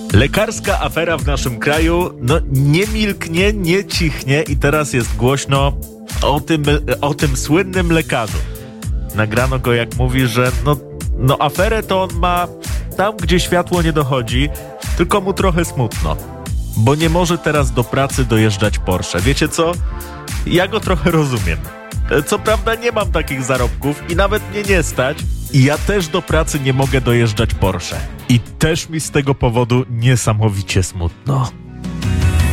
Lekarska afera w naszym kraju, nie milknie, nie cichnie i teraz jest głośno o tym słynnym lekarzu. Nagrano go, jak mówi, że aferę to on ma tam, gdzie światło nie dochodzi, tylko mu trochę smutno, bo nie może teraz do pracy dojeżdżać Porsche. Wiecie co? Ja go trochę rozumiem. Co prawda nie mam takich zarobków i nawet mnie nie stać. I ja też do pracy nie mogę dojeżdżać Porsche. I też mi z tego powodu niesamowicie smutno.